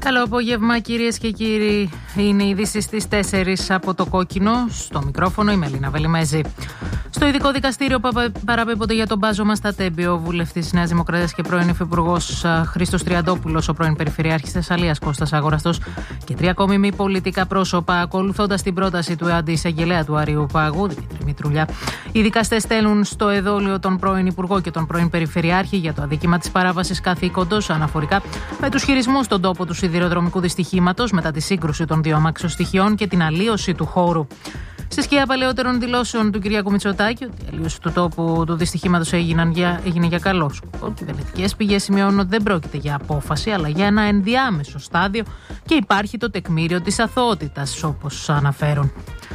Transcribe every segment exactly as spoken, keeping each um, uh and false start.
Καλό απόγευμα, κυρίες και κύριοι. Είναι οι ειδήσεις στις τέσσερις από το Κόκκινο. Στο μικρόφωνο η Μελίνα Βελιμέζη. Στο ειδικό δικαστήριο παραπέμπονται για τον μπάζωμα στα Τέμπη ο βουλευτής της Νέας Δημοκρατίας και πρώην υφυπουργός Χρήστος Τριαντόπουλος, ο πρώην Περιφερειάρχης Θεσσαλίας Κώστας Αγοραστός και τρία ακόμη μη πολιτικά πρόσωπα, ακολουθώντας την πρόταση του αντιεισαγγελέα του Αριού Πάγου, Δημήτρη Μητρουλιά. Οι δικαστές στέλνουν στο εδόλιο τον πρώην Υπουργό και τον πρώην Περιφερειάρχη για το αδίκημα της παράβασης καθήκοντος αναφορικά με τους χειρισμούς στον τόπο του σιδηροδρομικού δυστυχήματος μετά τη σύγκρουση των δύο αμάξεων στοιχειών και την αλλίωση του χώρου. Στη σκιά παλαιότερων δηλώσεων του Κυριάκου Μητσοτάκη ότι η αλλίωση του τόπου του δυστυχήματος έγινε για, έγινε για καλό σκοπό, κυβερνητικές πηγές σημειώνουν ότι δεν πρόκειται για απόφαση αλλά για ένα ενδιάμεσο στάδιο και υπάρχει το τεκμήριο της αθωότητας, όπως αναφέρουν.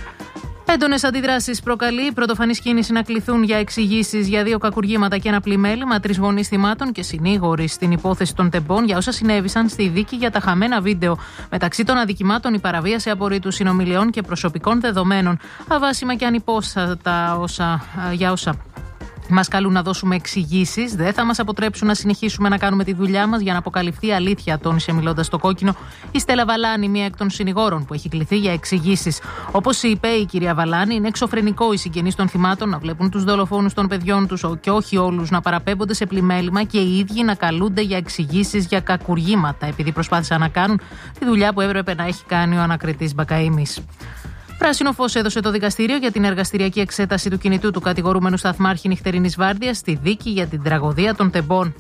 Έντονες αντιδράσεις προκαλεί η πρωτοφανής κίνηση να κληθούν για εξηγήσεις για δύο κακουργήματα και ένα πλημέλημα, τρεις γονείς θυμάτων και συνήγοροι στην υπόθεση των τεμπών για όσα συνέβησαν στη δίκη για τα χαμένα βίντεο. Μεταξύ των αδικημάτων η παραβίαση απορρίτου συνομιλιών και προσωπικών δεδομένων. Αβάσιμα και ανυπόστατα όσα, για όσα μας καλούν να δώσουμε εξηγήσεις, δεν θα μας αποτρέψουν να συνεχίσουμε να κάνουμε τη δουλειά μας για να αποκαλυφθεί η αλήθεια, τόνισε μιλώντας στο Κόκκινο η Στέλλα Βαλάνη, μία εκ των συνηγόρων που έχει κληθεί για εξηγήσεις. Όπως είπε η κυρία Βαλάνη, είναι εξωφρενικό οι συγγενείς των θυμάτων να βλέπουν τους δολοφόνους των παιδιών τους και όχι όλους να παραπέμπονται σε πλημέλημα και οι ίδιοι να καλούνται για εξηγήσεις για κακουργήματα, επειδή προσπάθησαν να κάνουν τη δουλειά που έπρεπε να έχει κάνει ο ανακριτής Μπακαΐμης. Πράσινο φως έδωσε το δικαστήριο για την εργαστηριακή εξέταση του κινητού του κατηγορούμενου σταθμάρχη νυχτερινής βάρδιας στη δίκη για την τραγωδία των τεμπών.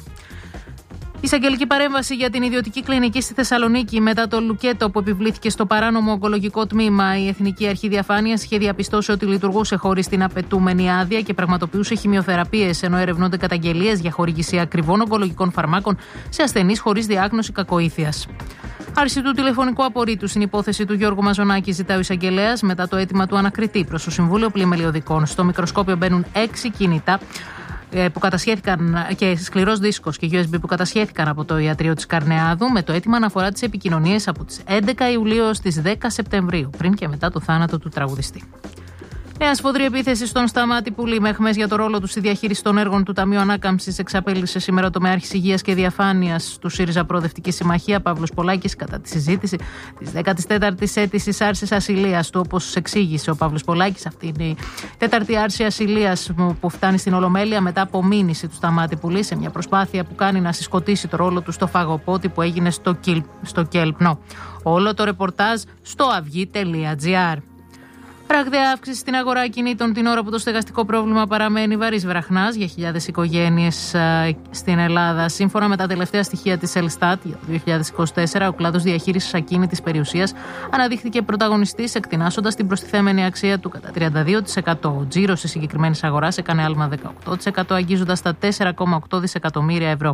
Εισαγγελική παρέμβαση για την ιδιωτική κλινική στη Θεσσαλονίκη μετά το λουκέτο που επιβλήθηκε στο παράνομο ογκολογικό τμήμα. Η Εθνική Αρχή Διαφάνειας είχε διαπιστώσει ότι λειτουργούσε χωρίς την απαιτούμενη άδεια και πραγματοποιούσε χημειοθεραπείες, ενώ ερευνούνται καταγγελίες για χορήγηση ακριβών ογκολογικών φαρμάκων σε ασθενείς χωρίς διάγνωση κακοήθειας. Άρση του τηλεφωνικού απορρίτου στην υπόθεση του Γιώργου Μαζονάκη ζητάει ο εισαγγελέας μετά το αίτημα του ανακριτή προς το Συμβούλιο Πλημελιωδικών. Στο μικροσκόπιο μπαίνουν έξι κινητά που κατασχέθηκαν και σκληρός δίσκος και γιου ες μπι που κατασχέθηκαν από το ιατρείο της Καρνεάδου με το αίτημα αναφορά τις επικοινωνίες από τις έντεκα Ιουλίου ως τις δέκα Σεπτεμβρίου, πριν και μετά το θάνατο του τραγουδιστή. Νέα σφοδρή επίθεση στον Σταμάτη Πουλή με αιχμές για το ρόλο του στη διαχείριση των έργων του Ταμείου Ανάκαμψης εξαπέλυσε σήμερα το Τομεάρχης Υγείας και Διαφάνειας του ΣΥΡΙΖΑ Προοδευτική Συμμαχία Παύλος Πολάκης κατά τη συζήτηση της δέκατης τέταρτης αίτησης άρσης ασυλίας του, όπως εξήγησε ο Παύλος Πολάκης. Αυτή είναι η τέταρτη άρση ασυλίας που φτάνει στην Ολομέλεια μετά από μήνυση του Σταμάτη Πουλή σε μια προσπάθεια που κάνει να συσκοτήσει το ρόλο του στο φαγοπότη που έγινε στο, Κιλ, στο Κέλπνο. Όλο το ρεπορτάζ στο αυγή τελεία τζι άρ. Ραγδαία αύξηση στην αγορά ακινήτων την ώρα που το στεγαστικό πρόβλημα παραμένει βαρύς βραχνάς για χιλιάδες οικογένειες στην Ελλάδα. Σύμφωνα με τα τελευταία στοιχεία της Ελστάτ για το δύο χιλιάδες είκοσι τέσσερα, ο κλάδος διαχείρισης ακίνητης περιουσίας αναδείχθηκε πρωταγωνιστής, εκτινάσσοντας την προστιθέμενη αξία του κατά τριάντα δύο τοις εκατό. Ο τζίρος της συγκεκριμένης αγοράς έκανε άλμα δεκαοκτώ τοις εκατό, αγγίζοντας τα τέσσερα κόμμα οκτώ δισεκατομμύρια ευρώ.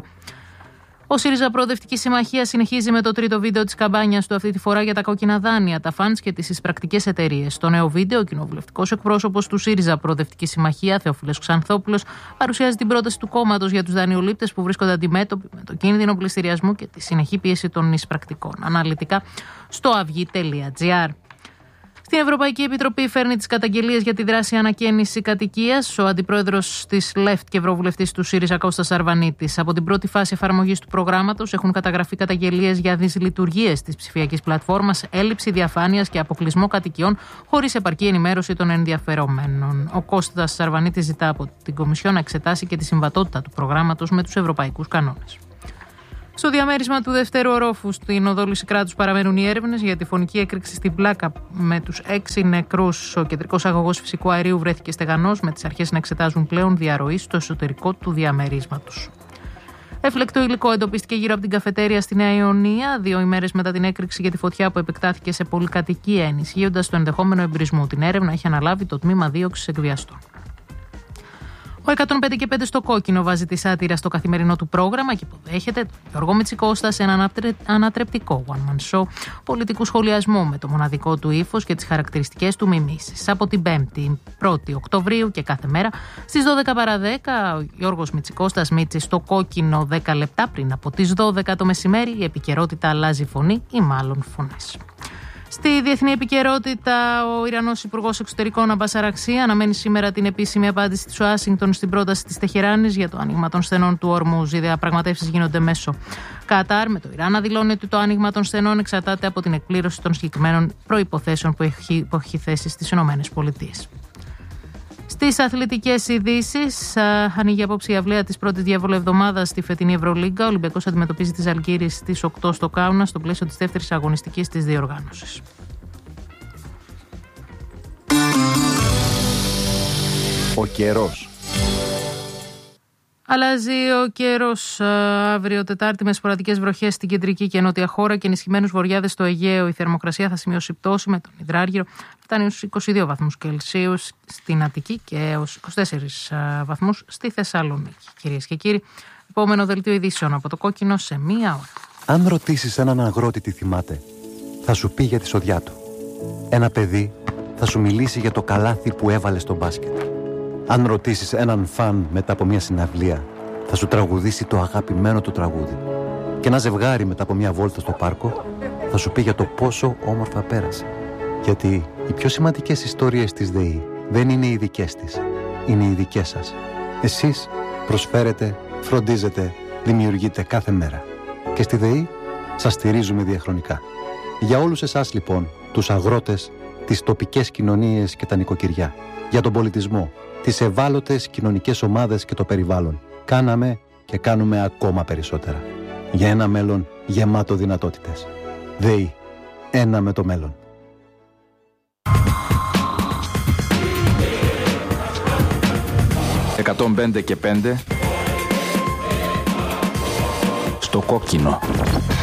Ο ΣΥΡΙΖΑ Προοδευτική Συμμαχία συνεχίζει με το τρίτο βίντεο της καμπάνιας του αυτή τη φορά για τα κόκκινα δάνεια, τα φαντς και τις εισπρακτικές εταιρείες. Στο νέο βίντεο, ο κοινοβουλευτικός εκπρόσωπος του ΣΥΡΙΖΑ Προοδευτική Συμμαχία, Θεόφιλος Ξανθόπουλος, παρουσιάζει την πρόταση του κόμματος για τους δανειολήπτες που βρίσκονται αντιμέτωποι με το κίνδυνο πληστηριασμού και τη συνεχή πίεση των εισπρακτικών. Αναλυτικά στο αυγή τελεία τζι άρ. Στην Ευρωπαϊκή Επιτροπή φέρνει τις καταγγελίες για τη δράση ανακαίνιση κατοικίας ο αντιπρόεδρος της ΛΕΦΤ και ευρωβουλευτής του ΣΥΡΙΖΑ Κώστας Αρβανίτης. Από την πρώτη φάση εφαρμογής του προγράμματος έχουν καταγραφεί καταγγελίες για δυσλειτουργίες της ψηφιακής πλατφόρμας, έλλειψη διαφάνειας και αποκλεισμό κατοικιών χωρίς επαρκή ενημέρωση των ενδιαφερομένων. Ο Κώστας Αρβανίτης ζητά από την Κομισιόν να εξετάσει και τη συμβατότητα του προγράμματος με τους ευρωπαϊκούς κανόνες. Στο διαμέρισμα του δευτέρου ορόφου στην οδό Λυσικράτους παραμένουν οι έρευνες για τη φωνική έκρηξη στην Πλάκα με τους έξι νεκρούς. Ο κεντρικός αγωγός φυσικού αερίου βρέθηκε στεγανός, με τις αρχές να εξετάζουν πλέον διαρροή στο εσωτερικό του διαμερίσματος. Έφλεκτο υλικό εντοπίστηκε γύρω από την καφετέρια στη Νέα Ιωνία, δύο ημέρες μετά την έκρηξη για τη φωτιά που επεκτάθηκε σε πολυκατοικία, ενισχύοντας το ενδεχόμενο εμπρισμού. Την έρευνα έχει αναλάβει το τμήμα δίωξης εκβιαστών. Ο εκατόν πέντε και πέντε στο Κόκκινο βάζει τη σάτυρα στο καθημερινό του πρόγραμμα και υποδέχεται τον Γιώργο Μητσικώστα σε ένα ανατρεπτικό one-man show πολιτικού σχολιασμού με το μοναδικό του ύφος και τις χαρακτηριστικές του μιμήσεις. Από την πέμπτη πρώτη Οκτωβρίου και κάθε μέρα στις δώδεκα παρά δέκα ο Γιώργος Μητσικώστας Μίτσης στο Κόκκινο δέκα λεπτά πριν από τις δώδεκα το μεσημέρι. Η επικαιρότητα αλλάζει φωνή ή μάλλον φωνές. Στη διεθνή επικαιρότητα, ο Ιρανός Υπουργός Εξωτερικών Αμπάς Αρακσί αναμένει σήμερα την επίσημη απάντηση της Ουάσιγκτον στην πρόταση της Τεχεράνης για το άνοιγμα των στενών του Ορμούζ. Οι διαπραγματεύσεις γίνονται μέσω Κατάρ, με το Ιράν να δηλώνει ότι το άνοιγμα των στενών εξαρτάται από την εκπλήρωση των συγκεκριμένων προϋποθέσεων που έχει, που έχει θέσει στις ΗΠΑ. Στις αθλητικές ειδήσεις, ανοίγει απόψε η αυλαία της πρώτης διαβολευδομάδας στη φετινή Ευρωλίγκα. Ο Ολυμπιακός αντιμετωπίζει τη Ζαλγκίρις στις οκτώ στο Κάουνα, στο πλαίσιο της δεύτερης αγωνιστικής της διοργάνωσης. Ο καιρός. Αλλάζει ο καιρός αύριο Τετάρτη με σποραδικές βροχές στην κεντρική και νότια χώρα και ενισχυμένους βορειάδες στο Αιγαίο. Η θερμοκρασία θα σημειώσει πτώση με τον Υδράργυρο. Φτάνει στους είκοσι δύο βαθμούς Κελσίου στην Αττική και έως είκοσι τέσσερις βαθμούς στη Θεσσαλονίκη. Κυρίες και κύριοι, επόμενο δελτίο ειδήσεων από το Κόκκινο σε μία ώρα. Αν ρωτήσεις έναν αγρότη τι θυμάται, θα σου πει για τη σοδιά του. Ένα παιδί θα σου μιλήσει για το καλάθι που έβαλε στο μπάσκετ. Αν ρωτήσεις έναν φαν μετά από μια συναυλία, θα σου τραγουδήσει το αγαπημένο του τραγούδι. Και ένα ζευγάρι μετά από μια βόλτα στο πάρκο θα σου πει για το πόσο όμορφα πέρασε. Γιατί οι πιο σημαντικές ιστορίες της ΔΕΗ δεν είναι οι δικές της, είναι οι δικές σας. Εσείς προσφέρετε, φροντίζετε, δημιουργείτε κάθε μέρα. Και στη ΔΕΗ σας στηρίζουμε διαχρονικά. Για όλους εσάς λοιπόν, τους αγρότες, τις τοπικές κοινωνίες και τα νοικοκυριά, για τον πολιτισμό, τις ευάλωτες κοινωνικές ομάδες και το περιβάλλον, κάναμε και κάνουμε ακόμα περισσότερα. Για ένα μέλλον γεμάτο δυνατότητες. ΔΕΗ. Ένα με το μέλλον. εκατόν πέντε και πέντε στο Κόκκινο.